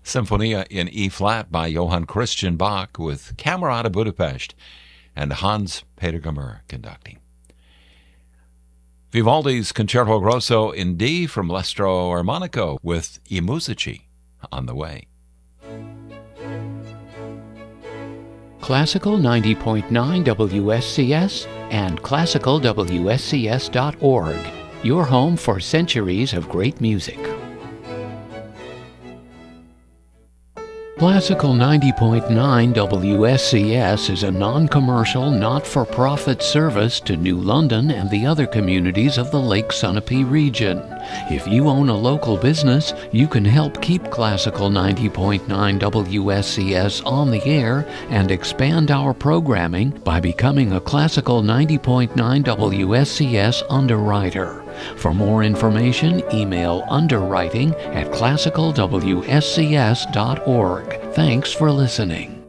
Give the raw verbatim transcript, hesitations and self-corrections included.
Symphonia in E-flat by Johann Christian Bach with Camerata Budapest and Hans Peter Gammer conducting. Vivaldi's Concerto Grosso in D from L'Estro Armonico with I Musici on the way. Classical ninety point nine W S C S and classical W S C S dot org, your home for centuries of great music. Classical ninety point nine W S C S is a non-commercial, not-for-profit service to New London and the other communities of the Lake Sunapee region. If you own a local business, you can help keep Classical ninety point nine W S C S on the air and expand our programming by becoming a Classical ninety point nine W S C S underwriter. For more information, email underwriting at classical W S C S dot org. Thanks for listening.